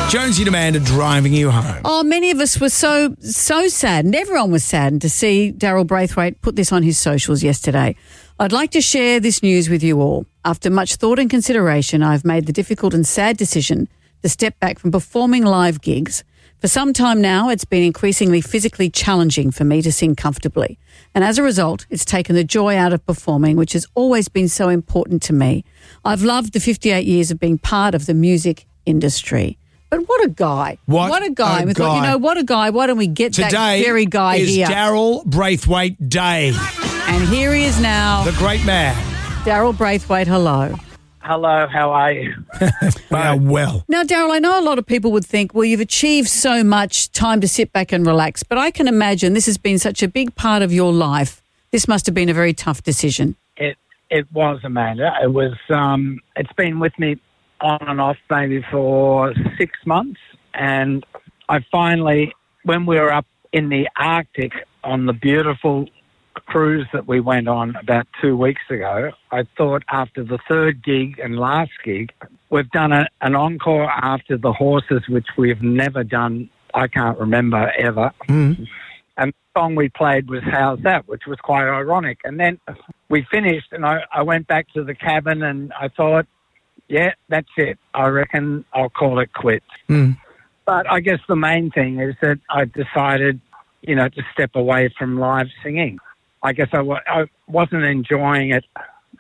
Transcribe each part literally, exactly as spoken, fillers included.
Jonesy and Amanda driving you home. Oh, many of us were so, so saddened. Everyone was saddened to see Daryl Braithwaite put this on his socials yesterday. I'd like to share this news with you all. After much thought and consideration, I've made the difficult and sad decision to step back from performing live gigs. For some time now, it's been increasingly physically challenging for me to sing comfortably. And as a result, it's taken the joy out of performing, which has always been so important to me. I've loved the fifty-eight years of being part of the music industry. But what a guy. What, what a guy. a we thought, guy. you know, what a guy. Why don't we get Today that very guy is here? Daryl Braithwaite Day. And here he is now. The great man. Daryl Braithwaite, hello. Hello, how are you? We are well. Now, Daryl, I know a lot of people would think, well, you've achieved so much, time to sit back and relax. But I can imagine this has been such a big part of your life. This must have been a very tough decision. It it was, Amanda. It was. Um, it's been with me on and off maybe for six months, and I finally, when we were up in the Arctic on the beautiful cruise that we went on about two weeks ago, I thought after the third gig and last gig, we've done a, an encore after the Horses, which we've never done. I can't remember ever. Mm. And the song we played was How's That, which was quite ironic. And then we finished and I, I went back to the cabin and I thought, yeah, that's it. I reckon I'll call it quits. Mm. But I guess the main thing is that I decided, you know, to step away from live singing. I guess I, w- I wasn't enjoying it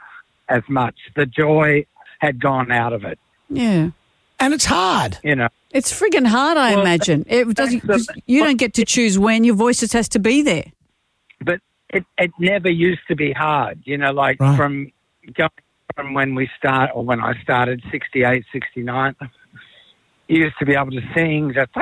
as much. The joy had gone out of it. Yeah. And it's hard. You know. It's friggin' hard, I Well, imagine. It doesn't, that's the- you don't get to choose when. Your voice just has to be there. But it, it never used to be hard, you know, like Right. from going from when we start or when I started, sixty-eight, sixty-nine, you used to be able to sing just,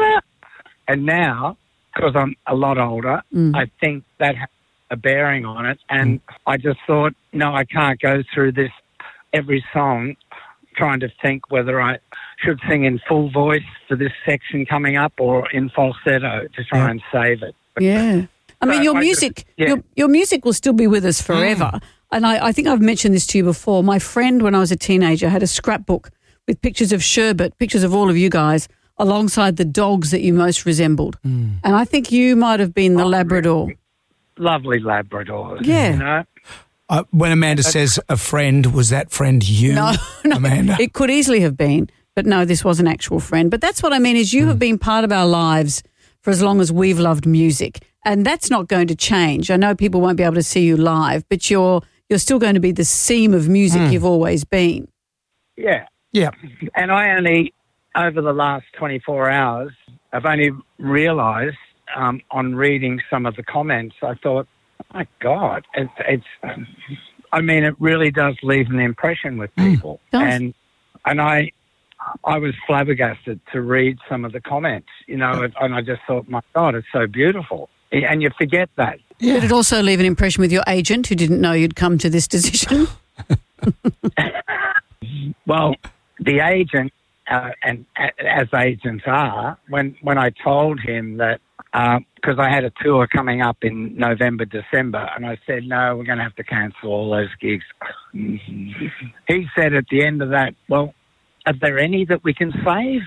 and now, because I'm a lot older, Mm. I think that has a bearing on it. And I just thought, no, I can't go through this every song trying to think whether I should sing in full voice for this section coming up or in falsetto to try Yeah. and save it. But Yeah. I mean, So your I music, just- yeah. your, your music will still be with us forever. And I, I think I've mentioned this to you before. My friend, when I was a teenager, had a scrapbook with pictures of Sherbet, pictures of all of you guys, alongside the dogs that you most resembled. Mm. And I think you might have been the Oh, Labrador. lovely Labradors. Yeah. You know? Uh, when Amanda says a friend, was that friend you, No, no, Amanda? it could easily have been. But no, this was an actual friend. But that's what I mean is you have been part of our lives for as long as we've loved music. And that's not going to change. I know people won't be able to see you live, but you're you're still going to be the seam of music you've always been. Yeah. Yeah. And I only, over the last twenty-four hours, I've only realised um, on reading some of the comments, I thought, my God, it's, it's I mean, it really does leave an impression with people. does. And and I I was flabbergasted to read some of the comments, you know, and I just thought, my God, it's so beautiful. And you forget that. Did it also leave an impression with your agent who didn't know you'd come to this decision? Well, the agent, uh, and a- as agents are, when, when I told him that, because I had a tour coming up in November, December, and I said, no, we're going to have to cancel all those gigs. He said at the end of that, well, are there any that we can save?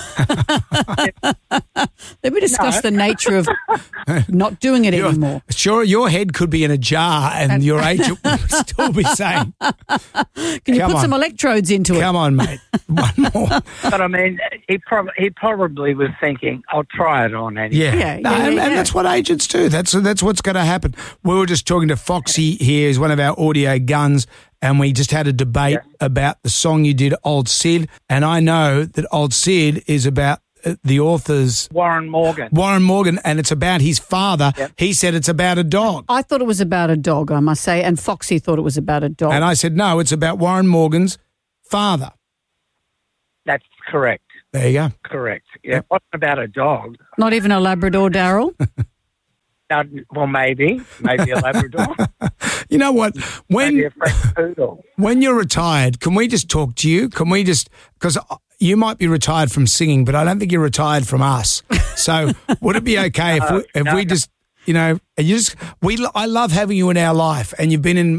Let me discuss No. the nature of not doing it You're- anymore. Sure, your head could be in a jar and your agent would still be saying, Can you Come put on. some electrodes into it? come on, mate, one more. But I mean, he, prob- he probably was thinking, I'll try it on anyway. Yeah, Yeah, No, yeah, and, yeah, and yeah. that's what agents do. That's that's what's going to happen. We were just talking to Foxy here, who's one of our audio guns, and we just had a debate about the song you did, Old Sid, and I know that Old Sid is about uh, the author's Warren Morgan. Warren Morgan, and it's about his father. Yep. He said it's about a dog, I thought it was about a dog, I must say, and Foxy thought it was about a dog. and I said no, it's about Warren Morgan's father. That's correct. There you go. Correct. Yeah, it wasn't about a dog. Not even a Labrador, Daryl? Uh, well, maybe. Maybe a Labrador. You know what? When maybe a French poodle. When you're retired, can we just talk to you? Can we just, because you might be retired from singing, but I don't think you're retired from us. So would it be okay if we, if no, we no. just, you know, you just, we, I love having you in our life, and you've been in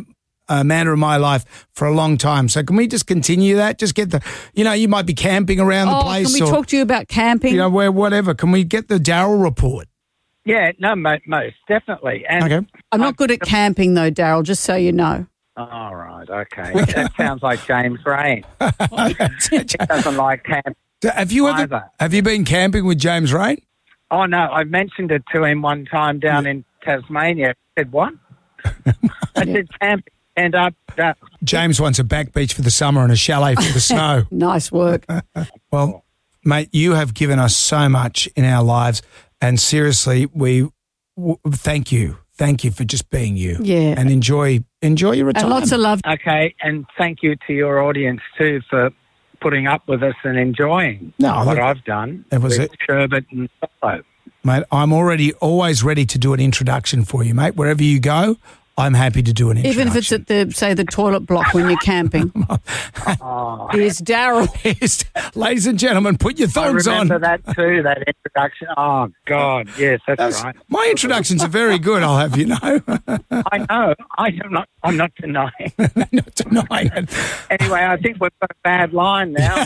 a man in my life for a long time. So can we just continue that? Just get the, you know, you might be camping around Oh, the place. can we or, talk to you about camping? You know, where whatever. Can we get the Daryl report? Yeah, no, mo- most definitely. And Okay. I'm not good at camping, though, Daryl, just so you know. All right, okay. That sounds like James Rain. He doesn't like camp. Have you ever Either. have you been camping with James Rain? Oh, no, I mentioned it to him one time down in Tasmania. He said, what? I said, camping. And up. Uh, James wants a back beach for the summer and a chalet for the snow. Nice work. Well, mate, you have given us so much in our lives, and seriously, we w- thank you, thank you for just being you. Yeah. and enjoy enjoy your retirement. And lots of love. okay, and thank you to your audience, too, for putting up with us and enjoying No, what look, I've done it was with it. Sherbet and Solo. Mate, I'm already always ready to do an introduction for you, mate. Wherever you go, I'm happy to do an introduction. Even if it's at the, say, the toilet block when you're camping. Oh, Here's Daryl. Yes, ladies and gentlemen, put your I thongs on. remember that, too, that introduction. Oh, God, yes, that's, That's- right. My introductions are very good, I'll have you know. I know. I am not, I'm not denying. Not denying it. Anyway, I think we've got a bad line now.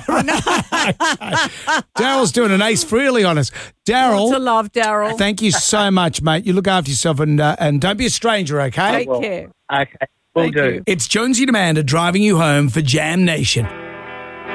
Daryl's doing an Ace Frehley on us. Lots of Daryl, love, Daryl. thank you so much, mate. You look after yourself and uh, and don't be a stranger, okay? Take care. Okay, will Thank do. you. It's Jonesy and Amanda driving you home for Jam Nation.